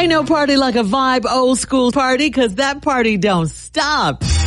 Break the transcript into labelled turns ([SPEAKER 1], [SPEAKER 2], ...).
[SPEAKER 1] Ain't no party like a Vibe old school party, 'cause that party don't stop.